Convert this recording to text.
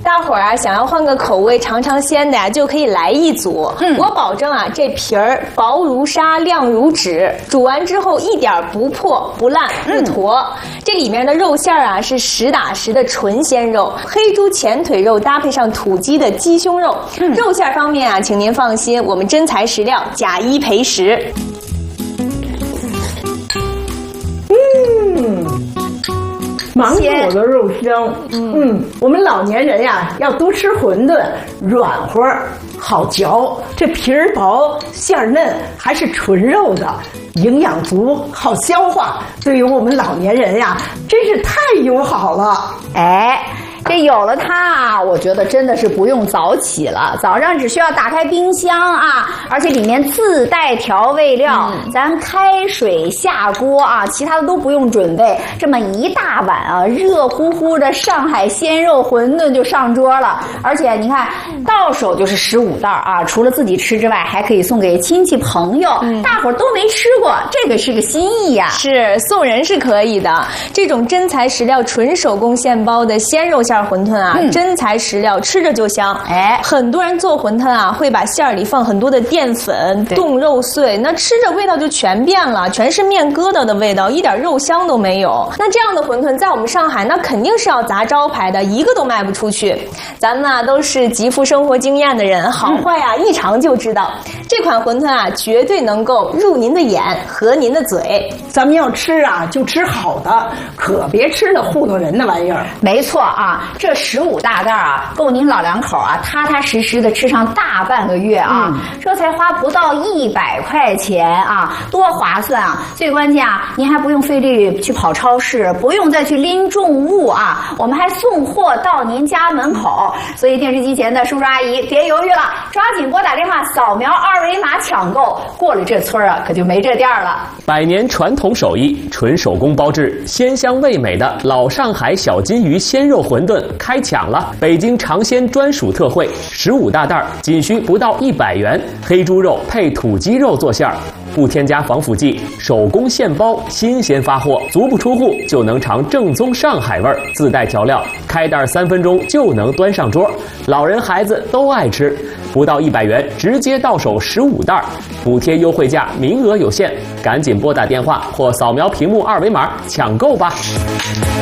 大伙儿啊，想要换个口味尝尝鲜的呀，就可以来一组。我保证啊，这皮儿薄如纱，亮如纸，煮完之后一点不破不烂不坨。这里面的肉馅儿啊是实打实的纯鲜肉，黑猪前腿肉搭配上土鸡的鸡胸肉。肉馅方面啊，请您放心，我们真材实料，假一赔10。 芒果的肉香，我们老年人呀要多吃馄饨，软和好嚼，这皮儿薄馅儿嫩，还是纯肉的，营养足，好消化，对于我们老年人呀真是太友好了。 哎，这有了它啊，我觉得真的是不用早起了，早上只需要打开冰箱啊，而且里面自带调味料，咱开水下锅啊，其他的都不用准备，这么一大碗啊，热乎乎的上海鲜肉馄饨就上桌了。而且你看，到手就是15袋啊，除了自己吃之外，还可以送给亲戚朋友，大伙儿都没吃过，这个是个心意呀。 是送人是可以的，这种真材实料、纯手工现包的鲜肉馅馄饨啊，真材实料，吃着就香。哎，很多人做馄饨啊，会把馅儿里放很多的淀粉、冻肉碎，那吃着味道就全变了，全是面疙瘩的味道，一点肉香都没有。那这样的馄饨在我们上海，那肯定是要砸招牌的，一个都卖不出去。咱们啊都是极富生活经验的人，好坏啊一尝就知道。这款馄饨啊，绝对能够入您的眼，合您的嘴。 咱们要吃啊，就吃好的，可别吃那糊弄人的玩意儿。 没错啊，这15大袋啊，够您老两口啊踏踏实实的吃上大半个月啊，这才花不到100块钱啊，多划算啊！最关键啊，您还不用费力去跑超市，不用再去拎重物啊，我们还送货到您家门口。所以电视机前的叔叔阿姨别犹豫了，抓紧拨打电话扫描2维码抢购，过了这村啊，可就没这店了。 100年传统手艺，纯手工包制，鲜香味美的老上海小金鱼鲜肉馄饨开抢了！北京尝鲜专属特惠，15大袋，仅需不到100元，黑猪肉配土鸡肉做馅儿，不添加防腐剂，手工现包，新鲜发货，足不出户就能尝正宗上海味儿，自带调料，开袋3分钟就能端上桌，老人孩子都爱吃，不到100元直接到手15袋，补贴优惠价，名额有限，赶紧拨打电话或扫描屏幕2维码抢购吧。